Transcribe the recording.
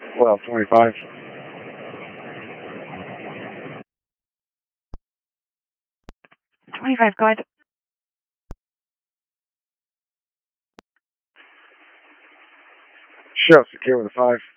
Well, 25. Go ahead. Show secure with a 5.